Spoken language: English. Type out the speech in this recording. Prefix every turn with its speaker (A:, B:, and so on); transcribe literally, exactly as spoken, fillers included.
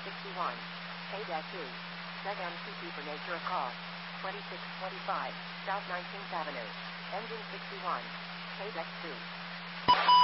A: sixty-one. K two. Set M C P for nature of call. twenty-six twenty-five. South nineteenth Avenue. Engine sixty-one. K two.